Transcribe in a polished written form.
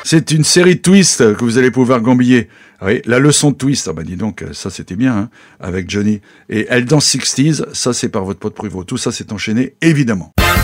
C'est une série de twists que vous allez pouvoir gambiller. Oui, la leçon de twist, ah bah dis donc, ça c'était bien, hein, avec Johnny. Et Elle danse 60s, ça c'est par votre pote Prévost. Tout ça c'est enchaîné, évidemment.